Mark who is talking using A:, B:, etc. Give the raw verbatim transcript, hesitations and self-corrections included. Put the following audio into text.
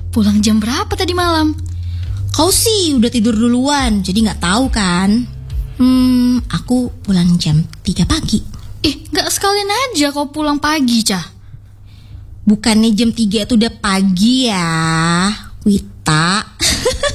A: pulang jam berapa tadi malam?
B: Kau sih udah tidur duluan, jadi gak tahu kan. Hmm, aku pulang jam tiga pagi.
A: Ih, gak sekalian aja kau pulang pagi, Cah.
B: Bukannya jam tiga itu udah pagi ya, Wita.